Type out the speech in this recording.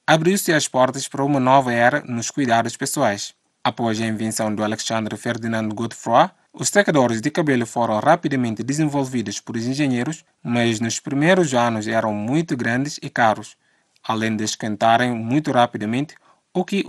abriu-se as portas para uma nova era nos cuidados pessoais. Após a invenção do Alexandre Ferdinand Godefroy, os secadores de cabelo foram rapidamente desenvolvidos por engenheiros, mas nos primeiros anos eram muito grandes e caros, além de esquentarem muito rapidamente, o que